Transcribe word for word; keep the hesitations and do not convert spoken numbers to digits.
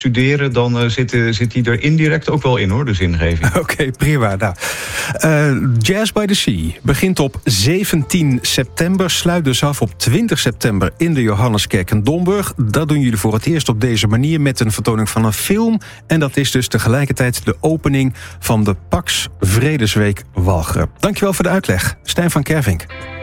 studeren, dan uh, zit, uh, zit die er indirect ook wel in, hoor, de zingeving. Oké, okay, prima. Nou, uh, Jazz by the Sea begint op zeventien september, sluit dus af op twintig september in de Johanneskerk in Domburg. Dat doen jullie voor het eerst op deze manier met een vertoning van een film. En dat is dus tegelijkertijd de opening van de Pax Vredesweek Walcheren. Dankjewel voor de uitleg, Stijn van Kervink.